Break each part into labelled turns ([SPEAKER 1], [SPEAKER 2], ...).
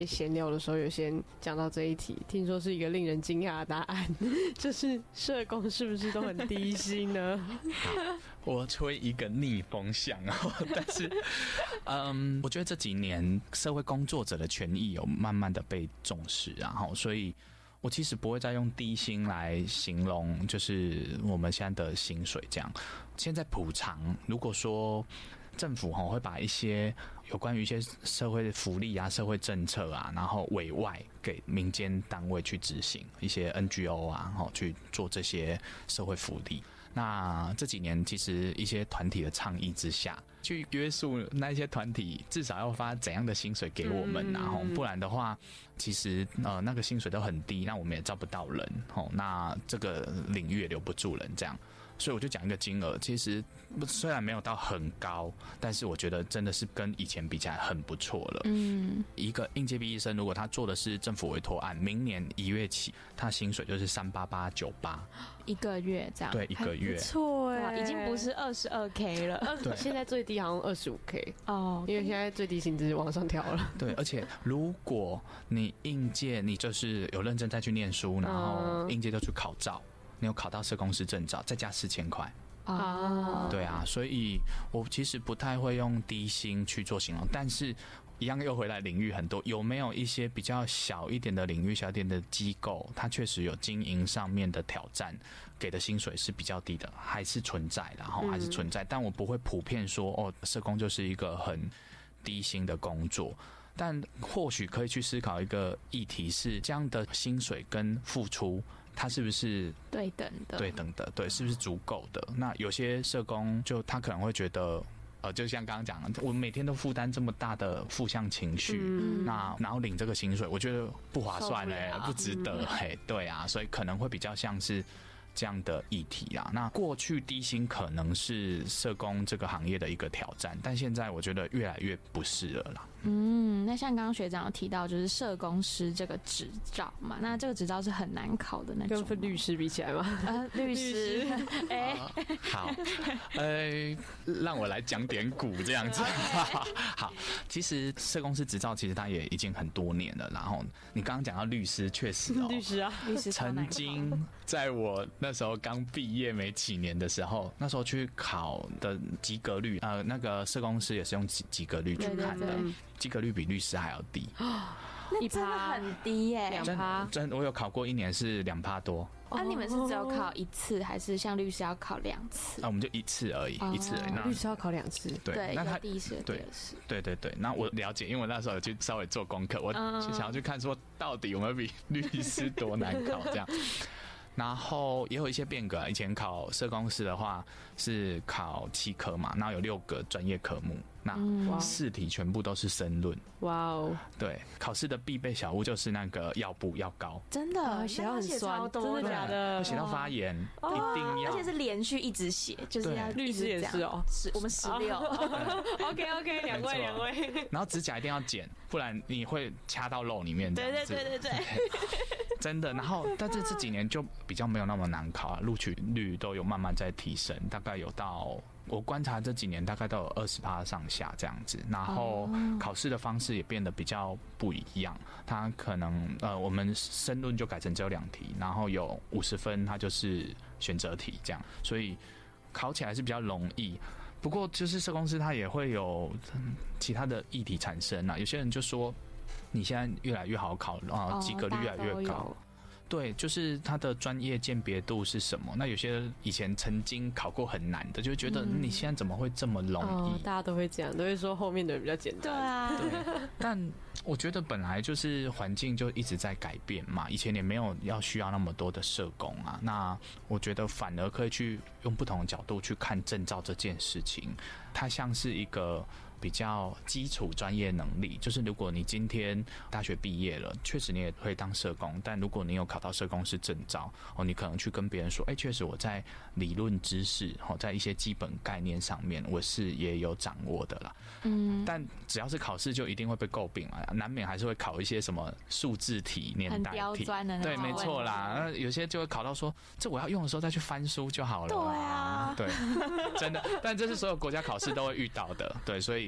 [SPEAKER 1] 闲聊的时候有先讲到这一题，听说是一个令人惊讶的答案，就是社工是不是都很低薪呢？
[SPEAKER 2] 我吹一个逆风向但是我觉得这几年社会工作者的权益有慢慢的被重视，然后所以我其实不会再用低薪来形容就是我们现在的薪水这样。现在补偿如果说政府会把一些有关于一些社会福利啊、社会政策啊，然后委外给民间单位去执行，一些 NGO 啊，去做这些社会福利。那这几年其实一些团体的倡议之下，去约束那一些团体至少要发怎样的薪水给我们啊，不然的话其实那个薪水都很低，那我们也招不到人，那这个领域也留不住人这样。所以我就讲一个金额，其实虽然没有到很高，但是我觉得真的是跟以前比起来很不错了。一个应届毕业生，如果他做的是政府委托案，明年1月起，他薪水就是38898，
[SPEAKER 3] 一个月这样。
[SPEAKER 2] 对，一个月，
[SPEAKER 1] 不错
[SPEAKER 3] 哇，已经不是22K 了。
[SPEAKER 1] 对，现在最低好像25K
[SPEAKER 3] 哦，
[SPEAKER 1] 因为现在最低薪资往上调了。
[SPEAKER 2] 对，而且如果你应届，你就是有认真再去念书，然后应届就去考照。你有考到社工师证照，再加4000块
[SPEAKER 3] 啊？
[SPEAKER 2] 对啊，所以我其实不太会用低薪去做形容，但是一样又回来领域很多，有没有一些比较小一点的领域、小一点的机构，它确实有经营上面的挑战，给的薪水是比较低的，还是存在，然后还是存在，但我不会普遍说社工就是一个很低薪的工作。但或许可以去思考一个议题是，这样的薪水跟付出它是不是
[SPEAKER 3] 对等的？
[SPEAKER 2] 对等的，对，是不是足够的？那有些社工就他可能会觉得，就像刚刚讲的，我每天都负担这么大的负向情绪，那然后领这个薪水，我觉得不划算不值得对啊，所以可能会比较像是这样的议题啦。那过去低薪可能是社工这个行业的一个挑战，但现在我觉得越来越不是了啦。
[SPEAKER 3] 那像刚刚学长有提到就是社工师这个执照嘛，那这个执照是很难考的那种，
[SPEAKER 1] 跟律师比起来吗？
[SPEAKER 3] 律师
[SPEAKER 2] 好，让我来讲点古这样子。好，其实社工师执照其实它也已经很多年了，然后你刚刚讲到律师，确实
[SPEAKER 1] 律师啊，
[SPEAKER 3] 律师
[SPEAKER 2] 曾经在我那时候刚毕业没几年的时候，那时候去考的及格率，那个社工师也是用及格率去看的，及格率比律师还要低。
[SPEAKER 3] 那真的很低耶
[SPEAKER 1] ，2%。
[SPEAKER 2] 真，我有考过一年是2%多。
[SPEAKER 3] 那你们是只有考一次，还是像律师要考2次？
[SPEAKER 2] 我们就一次而已，一次而已。
[SPEAKER 1] 律师要考2次。
[SPEAKER 2] 对，那他
[SPEAKER 3] 第一次、第二次。
[SPEAKER 2] 对。那我了解，因为我那时候有去稍微做功课，我想要去看说到底有没有比律师多难考这样。然后也有一些变革，以前考社工师的话是考7科嘛，然后有6个专业科目，那4题全部都是申论。
[SPEAKER 1] 哇哦！
[SPEAKER 2] 对，考试的必备小物就是那个要步要高，
[SPEAKER 3] 真的
[SPEAKER 1] 写到很酸，
[SPEAKER 3] 真的假的？
[SPEAKER 2] 会写到发言，一定要，
[SPEAKER 3] 而且是连续一直写，就是要
[SPEAKER 1] 律师也是哦，
[SPEAKER 3] 我们16。
[SPEAKER 1] OK， 两位。
[SPEAKER 2] 然后指甲一定要剪，不然你会掐到肉里面。
[SPEAKER 3] 对。
[SPEAKER 2] 真的，然后但是这几年就比较没有那么难考啊，录取率都有慢慢在提升，大概有到我观察这几年大概都有20%上下这样子，然后考试的方式也变得比较不一样，它可能我们申论就改成只有2题，然后有50分，它就是选择题这样，所以考起来是比较容易。不过就是社工师他也会有其他的议题产生啊，有些人就说你现在越来越好考及格率越来越高。对，就是他的专业鉴别度是什么？那有些以前曾经考过很难的，就觉得你现在怎么会这么容易？
[SPEAKER 1] 大家都会这样，都会说后面的人比较简单。
[SPEAKER 3] 对啊，
[SPEAKER 2] 对。但我觉得本来就是环境就一直在改变嘛，以前也没有需要那么多的社工啊。那我觉得反而可以去用不同的角度去看证照这件事情，它像是一个比较基础专业能力，就是如果你今天大学毕业了，确实你也会当社工，但如果你有考到社工师证照，你可能去跟别人说，确实我在理论知识，在一些基本概念上面我是也有掌握的啦。但只要是考试就一定会被诟病嘛，难免还是会考一些什么数字题、年代题，
[SPEAKER 3] 很刁钻的那种。
[SPEAKER 2] 对，没错啦。有些就会考到说，这我要用的时候再去翻书就好了。
[SPEAKER 3] 对啊，
[SPEAKER 2] 对，真的。但这是所有国家考试都会遇到的，对，所以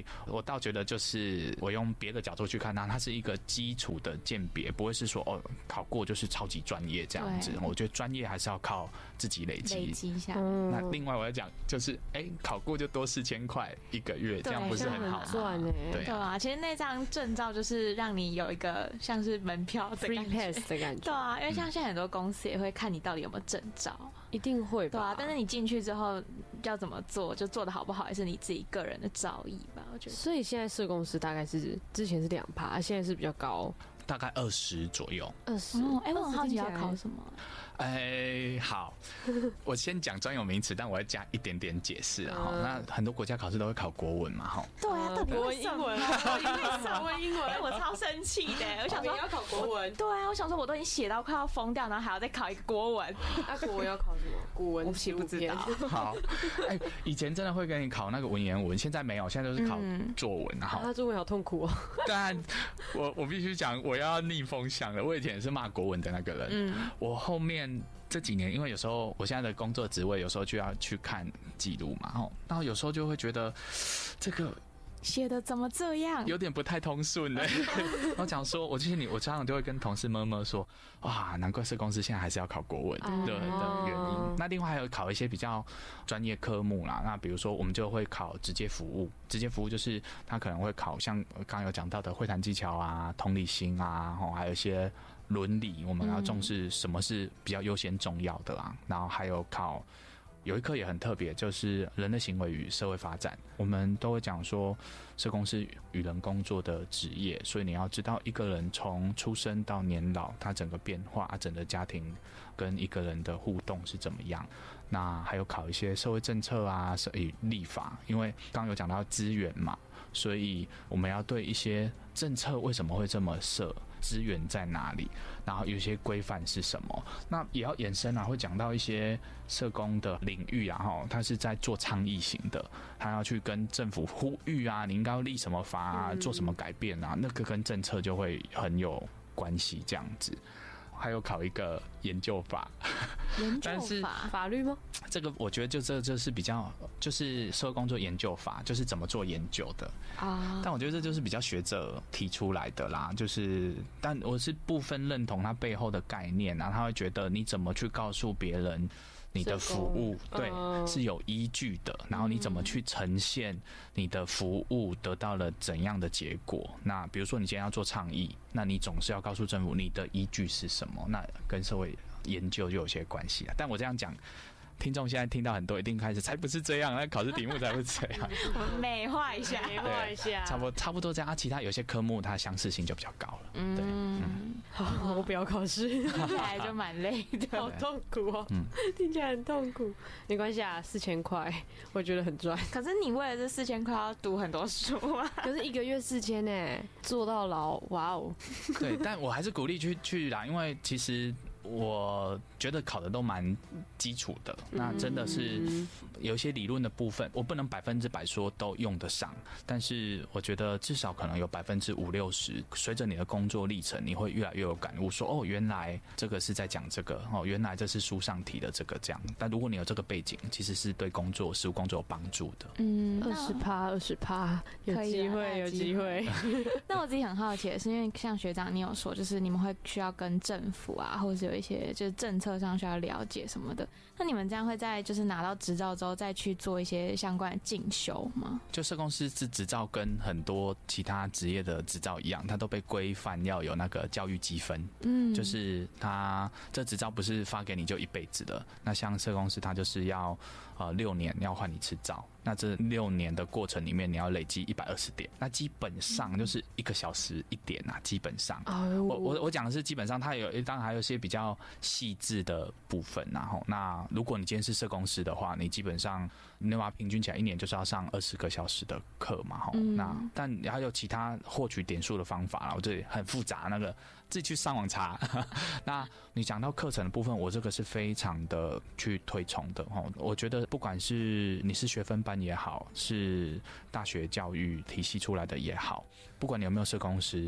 [SPEAKER 2] 以我倒觉得就是我用别的角度去看它是一个基础的鉴别，不会是说考过就是超级专业这样子。我觉得专业还是要靠自己累积
[SPEAKER 3] 一下。
[SPEAKER 2] 那另外我要讲就是考过就多4000块1个月，这样不是很好吗？
[SPEAKER 1] 赚
[SPEAKER 3] 对啊，其实那张证照就是让你有一个像是门票的
[SPEAKER 1] free pass 的感觉。
[SPEAKER 3] 对啊，因为像现在很多公司也会看你到底有没有证照，
[SPEAKER 1] 一定会吧？
[SPEAKER 3] 对啊，但是你进去之后要怎么做，就做的好不好，也是你自己个人的造诣吧，我觉得。
[SPEAKER 1] 所以现在社工师大概是之前是2%，现在是比较高，
[SPEAKER 2] 大概20左右。
[SPEAKER 1] 20。
[SPEAKER 3] 我很好奇要考什么。
[SPEAKER 2] 好，我先讲专有名词，但我要加一点点解释啊。那很多国家考试都会考国文嘛，哈。
[SPEAKER 3] 对啊，到底
[SPEAKER 1] 国文、英文，国文、英文，
[SPEAKER 3] 我超生气的。我想说
[SPEAKER 1] 你要考国文，
[SPEAKER 3] 对啊，我想说我都已经写到快要疯掉，然后还要再考一个国文。
[SPEAKER 1] 那国文要考什么？古文
[SPEAKER 3] 我不知道。
[SPEAKER 2] 好，以前真的会给你考那个文言文，现在没有，现在都是考作文。然后
[SPEAKER 1] 他作文好痛苦哦。
[SPEAKER 2] 但我必须讲，我要逆风向了。我以前也是骂国文的那个人。我后面这几年，因为有时候我现在的工作职位，有时候就要去看记录嘛，然后有时候就会觉得这个
[SPEAKER 3] 写的怎么这样，
[SPEAKER 2] 有点不太通顺的。我讲说，我常常就会跟同事闷闷说，哇，难怪社公司现在还是要考国文的原因。那另外还有考一些比较专业科目啦，那比如说我们就会考直接服务，直接服务就是他可能会考像刚刚有讲到的会谈技巧啊、同理心啊，还有一些伦理，我们要重视什么是比较优先重要的啊。然后还有有一科也很特别，就是人的行为与社会发展。我们都会讲说，社工是与人工作的职业，所以你要知道一个人从出生到年老，他整个变化，整个家庭跟一个人的互动是怎么样。那还有考一些社会政策啊、立法，因为刚刚有讲到资源嘛，所以我们要对一些政策为什么会这么设，资源在哪里，然后有些规范是什么。那也要延伸啊，会讲到一些社工的领域啊，他是在做倡议型的，他要去跟政府呼吁啊，你应该要立什么法啊，做什么改变啊，那个跟政策就会很有关系这样子。还有考一个研究法，
[SPEAKER 3] 但是
[SPEAKER 1] 法律吗？
[SPEAKER 2] 这个我觉得这是比较就是社会工作研究法，就是怎么做研究的啊。但我觉得这就是比较学者提出来的啦，但我是部分认同他背后的概念啊，他会觉得你怎么去告诉别人你的服务是有依据的，然后你怎么去呈现你的服务得到了怎样的结果。那比如说你今天要做倡议，那你总是要告诉政府你的依据是什么，那跟社会研究就有些关系了。但我这样讲，听众现在听到很多一定开始才不是这样，那考试题目才不是这样。
[SPEAKER 3] 美化一下，
[SPEAKER 2] 差不多这样。其他有些科目它相似性就比较高了。对，
[SPEAKER 1] 好，我不要考试，
[SPEAKER 3] 听起来就蛮累的，
[SPEAKER 1] 好痛苦哦。听起来很痛苦，没关系啊，4000块，我觉得很赚。
[SPEAKER 3] 可是你为了这4000块要读很多书啊，
[SPEAKER 1] 可是1个月4000呢，做到老，哇哦。
[SPEAKER 2] 对，但我还是鼓励去啦，因为其实我觉得考的都蛮基础的，那真的是有一些理论的部分，我不能100%说都用得上，但是我觉得至少可能有50%-60%，随着你的工作历程，你会越来越有感悟，说原来这个是在讲这个，原来这是书上提的这个这样。但如果你有这个背景，其实是对实务工作有帮助的。
[SPEAKER 1] 20%，有机会。
[SPEAKER 3] 那我自己很好奇的是，因为像学长你有说，就是你们会需要跟政府啊，或者是有一些就是政策上需要了解什么的，那你们这样会在就是拿到执照之后再去做一些相关的进修吗？
[SPEAKER 2] 就社工师是执照跟很多其他职业的执照一样，它都被规范要有那个教育积分，就是它这执照不是发给你就一辈子的，那像社工师他就是要6年要换一次照，那这6年的过程里面你要累积120点，那基本上就是1个小时1点啊，基本上。我讲的是基本上，它当然还有一些比较细致的部分，然后那如果你今天是社工师的话，你基本上你把它平均起来1年就是要上20个小时的课嘛，那但还有其他获取点数的方法啦，我这里很复杂，那个自己去上网查。那你讲到课程的部分，我这个是非常的去推崇的，我觉得不管是你是学分班也好，是大学教育体系出来的也好，不管你有没有社工师，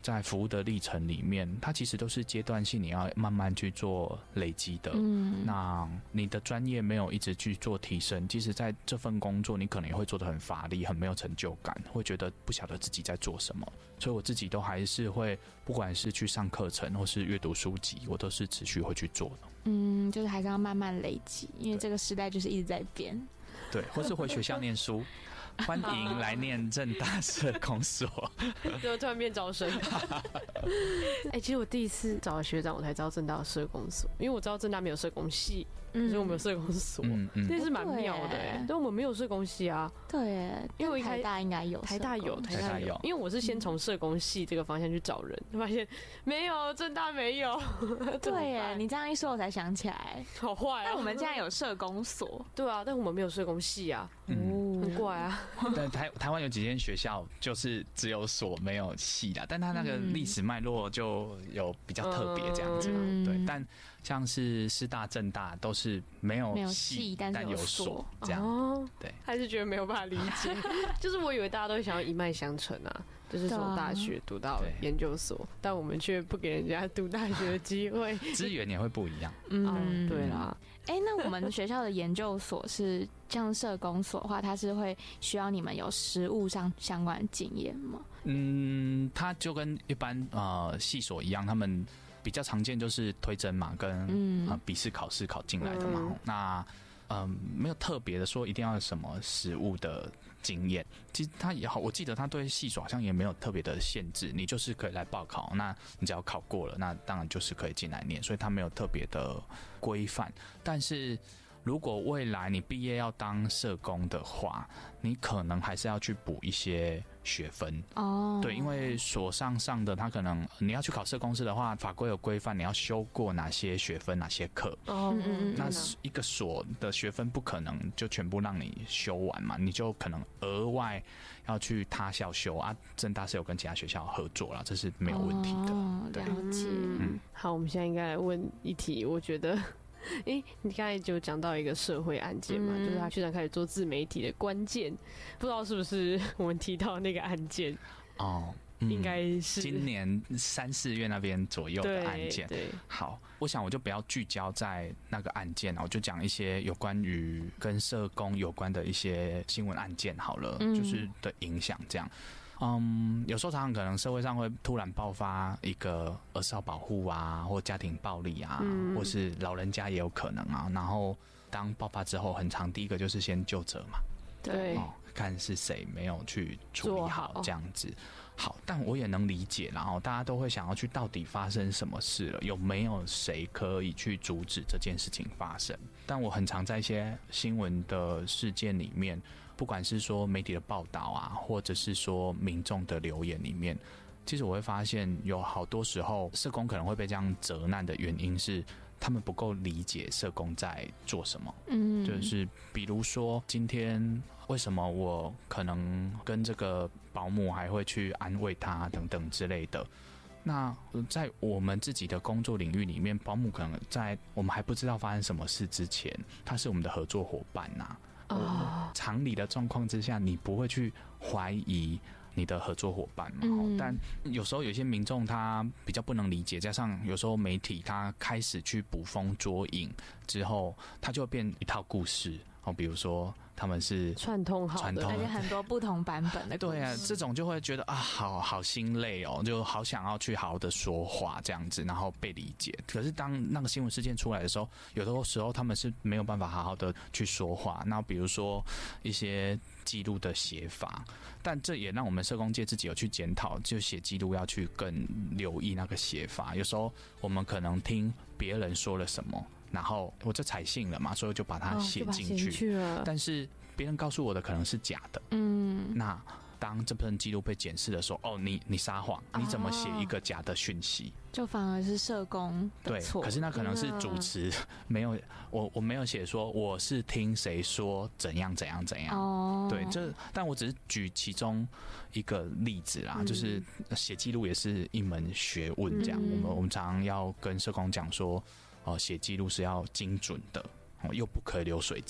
[SPEAKER 2] 在服务的历程里面，它其实都是阶段性，你要慢慢去做累积的。那你的专业没有一直去做提升，其实在这份工作你可能也会做得很乏力，很没有成就感，会觉得不晓得自己在做什么。所以我自己都还是会，不管是去上课程或是阅读书籍，我都是持续会去做的。
[SPEAKER 3] 就是还是要慢慢累积，因为这个时代就是一直在变。
[SPEAKER 2] 对，或是回学校念书。欢迎来念政大社工所。
[SPEAKER 1] 就突然变招生。其实我第一次找了学长，我才知道政大有社工所，因为我知道政大没有社工系，所以我们有社工所，这是蛮妙的。但我们没有社工系啊。
[SPEAKER 3] 对，因为台大应该有，
[SPEAKER 1] 台大有，因为我是先从社工系这个方向去找人，发现没有，政大没有。
[SPEAKER 3] 对耶，你这样一说，我才想起来，
[SPEAKER 1] 好坏啊！
[SPEAKER 3] 但我们竟然有社工所。
[SPEAKER 1] 对啊，但我们没有社工系啊。很怪啊。
[SPEAKER 2] 但台湾有几间学校就是只有所没有系啦，但它那个历史脉络就有比较特别这样子。对，但像是师大、政大都是没有系，但有所这样。对，
[SPEAKER 1] 还是觉得没有办法理解。就是我以为大家都想要一脉相承啊，就是从大学读到研究所，但我们却不给人家读大学的机会，
[SPEAKER 2] 资源也会不一样。
[SPEAKER 1] 对啦。
[SPEAKER 3] 那我们学校的研究所是像社工所的话，它是会需要你们有实务上相关的经验吗？
[SPEAKER 2] 它就跟一般系所一样，他们比较常见就是推甄嘛，跟笔试考试考进来的嘛。那没有特别的说一定要有什么实务的经验。其实他也好，我记得他对系所好像也没有特别的限制，你就是可以来报考，那你只要考过了，那当然就是可以进来念，所以他没有特别的规范。但是如果未来你毕业要当社工的话，你可能还是要去补一些学分。对，因为所上的他可能你要去考社工师的话，法规有规范你要修过哪些学分哪些课。那一个所的学分不可能就全部让你修完嘛，你就可能额外要去他校修啊。政大是有跟其他学校合作啦，这是没有问题的。
[SPEAKER 3] 了解。
[SPEAKER 1] 好，我们现在应该来问一题，我觉得你刚才就讲到一个社会案件嘛，就是他学长开始做自媒体的关键，不知道是不是我们提到那个案件？应该是
[SPEAKER 2] 今年3、4月那边左右的案件。
[SPEAKER 1] 对，
[SPEAKER 2] 好，我想我就不要聚焦在那个案件，我就讲一些有关于跟社工有关的一些新闻案件好了，就是的影响这样。有时候常常可能社会上会突然爆发一个儿少保护啊，或家庭暴力啊，或是老人家也有可能啊。然后当爆发之后，很常第一个就是先究责嘛，
[SPEAKER 1] 对，
[SPEAKER 2] 看是谁没有去处理好这样子。好，但我也能理解，然后大家都会想要去到底发生什么事了，有没有谁可以去阻止这件事情发生？但我很常在一些新闻的事件里面，不管是说媒体的报道啊，或者是说民众的留言里面，其实我会发现有好多时候社工可能会被这样责难的原因是他们不够理解社工在做什么。就是比如说今天为什么我可能跟这个保姆还会去安慰他等等之类的。那在我们自己的工作领域里面，保姆可能在我们还不知道发生什么事之前，他是我们的合作伙伴呐。常理的状况之下，你不会去怀疑你的合作伙伴嘛。但有时候有些民众他比较不能理解，加上有时候媒体他开始去捕风捉影之后，他就会变一套故事。比如说他们是
[SPEAKER 1] 串通好的，
[SPEAKER 3] 而且很多不同版本的故事。
[SPEAKER 2] 对啊，这种就会觉得好心累哦，就好想要去好好的说话这样子，然后被理解。可是当那个新闻事件出来的时候，有的时候他们是没有办法好好的去说话。那比如说一些记录的写法，但这也让我们社工界自己有去检讨，就写记录要去更留意那个写法。有时候我们可能听别人说了什么，然后我就采信了嘛，所以我就把它写进去。但是别人告诉我的可能是假的。那当这份记录被检视的时候，你撒谎，你怎么写一个假的讯息？
[SPEAKER 3] 就反而是社工的错。
[SPEAKER 2] 对，可是那可能是主持没有，我没有写说我是听谁说怎样。对，但我只是举其中一个例子啦，就是写记录也是一门学问，这样。我们常常要跟社工讲说，写记录是要精准的，又不可以流水账。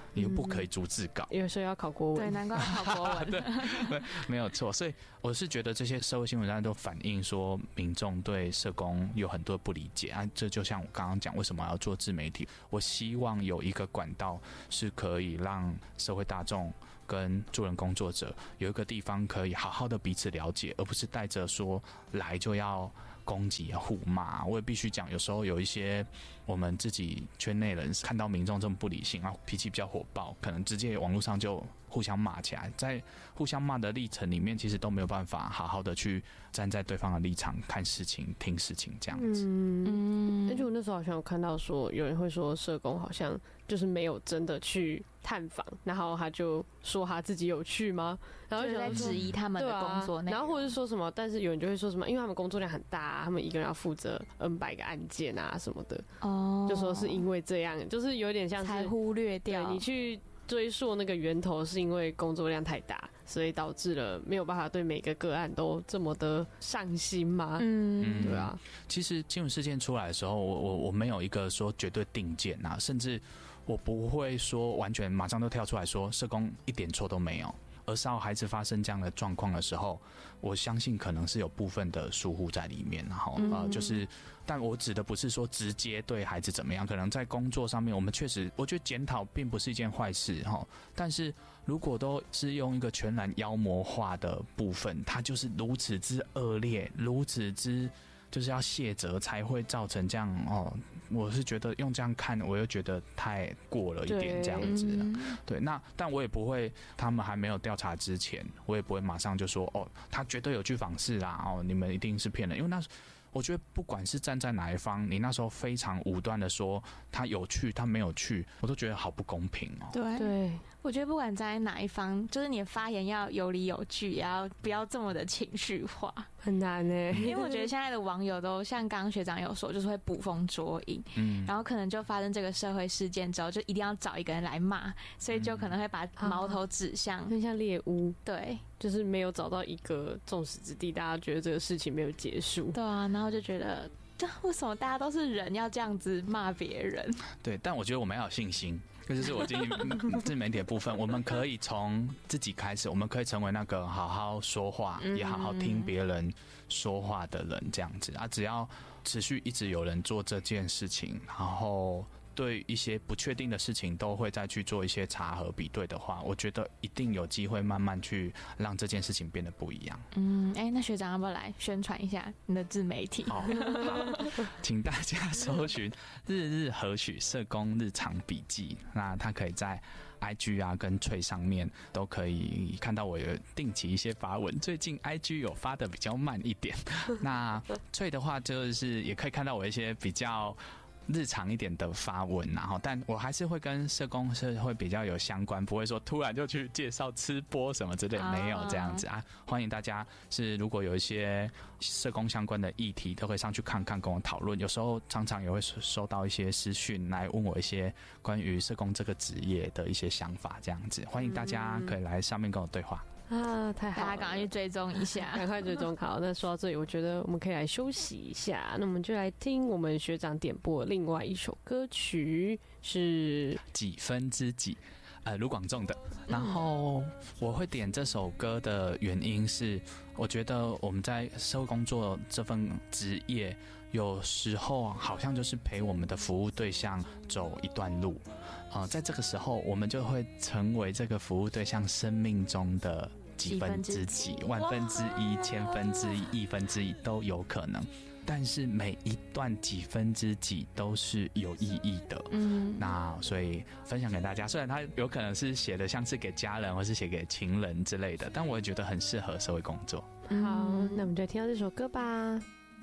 [SPEAKER 2] 你又不可以逐字稿，
[SPEAKER 1] 有时候要考国文，
[SPEAKER 3] 对，难怪要考国文。
[SPEAKER 2] 对，没有错。所以我是觉得这些社会新闻上都反映说，民众对社工有很多不理解啊。这就像我刚刚讲，为什么要做自媒体？我希望有一个管道是可以让社会大众跟助人工作者有一个地方可以好好的彼此了解，而不是带着说来就要攻击互骂。我也必须讲，有时候有一些我们自己圈内人看到民众这么不理性啊，脾气比较火爆，可能直接网络上就互相骂起来，在互相骂的历程里面，其实都没有办法好好的去站在对方的立场看事情、听事情这样子。
[SPEAKER 1] 而且我那时候好像有看到说，有人会说社工好像就是没有真的去探访，然后他就说他自己有去吗？然后
[SPEAKER 3] 就在质疑他们的工作内容，
[SPEAKER 1] 然后或者是说什么，但是有人就会说什么，因为他们工作量很大啊，他们一个人要负责 N100个案件啊什么的，就说是因为这样，就是有点像是
[SPEAKER 3] 才忽略掉
[SPEAKER 1] 你去追溯那个源头，是因为工作量太大，所以导致了没有办法对每个个案都这么的上心嘛。对啊。
[SPEAKER 2] 其实新闻事件出来的时候，我没有一个说绝对定见啊，甚至我不会说完全马上都跳出来说社工一点错都没有。儿少孩子发生这样的状况的时候，我相信可能是有部分的疏忽在里面，然后就是，但我指的不是说直接对孩子怎么样，可能在工作上面，我们确实，我觉得检讨并不是一件坏事哈。但是如果都是用一个全然妖魔化的部分，它就是如此之恶劣，如此之就是要卸责才会造成这样哦。我是觉得用这样看，我又觉得太过了一点这样子了。对，那但我也不会，他们还没有调查之前，我也不会马上就说哦，他绝对有去访视啦，哦，你们一定是骗人，因为那。我觉得不管是站在哪一方，你那时候非常武断的说他有去，他没有去，我都觉得好不公平哦。
[SPEAKER 3] 对，我觉得不管站在哪一方，就是你的发言要有理有据，也要不要这么的情绪化，
[SPEAKER 1] 很难欸。
[SPEAKER 3] 因为我觉得现在的网友都像刚刚学长有说，就是会捕风捉影，然后可能就发生这个社会事件之后，就一定要找一个人来骂，所以就可能会把矛头指向，
[SPEAKER 1] 很像猎巫。
[SPEAKER 3] 对。
[SPEAKER 1] 就是没有找到一个众矢之的，大家觉得这个事情没有结束。
[SPEAKER 3] 对啊，然后就觉得，为什么大家都是人，要这样子骂别人？
[SPEAKER 2] 对，但我觉得我们要有信心，这就是我经营自媒体的部分。我们可以从自己开始，我们可以成为那个好好说话，也好好听别人说话的人，这样子啊。只要持续一直有人做这件事情，然后。对一些不确定的事情都会再去做一些查核比对的话，我觉得一定有机会慢慢去让这件事情变得不一样。
[SPEAKER 3] 那学长要不要来宣传一下你的自媒体？
[SPEAKER 2] 好，请大家搜寻日日何许社工日常笔记，那它可以在IG 啊跟Twitter上面都可以看到我有定期一些发文，最近 IG 有发的比较慢一点，那Twitter的话就是也可以看到我一些比较日常一点的发文，然后但我还是会跟社工是会比较有相关，不会说突然就去介绍吃播什么之类，没有这样子啊。欢迎大家是如果有一些社工相关的议题，都可以上去看看跟我讨论。有时候常常也会收到一些私讯来问我一些关于社工这个职业的一些想法，这样子欢迎大家可以来上面跟我对话。
[SPEAKER 1] 太好了，
[SPEAKER 3] 大家赶快去追踪一下，
[SPEAKER 1] 赶快追踪。好，那说到这里，我觉得我们可以来休息一下，那我们就来听我们学长点播另外一首歌曲，是
[SPEAKER 2] 几分之几，卢广仲的。然后我会点这首歌的原因是，我觉得我们在社会工作这份职业，有时候好像就是陪我们的服务对象走一段路。在这个时候，我们就会成为这个服务对象生命中的几分之几、万分之一、千分之一、亿分之一都有可能。但是每一段几分之几都是有意义的，那所以分享给大家。虽然它有可能是写的像是给家人或是写给情人之类的，但我也觉得很适合社会工作。
[SPEAKER 1] 好，那我们就听到这首歌吧。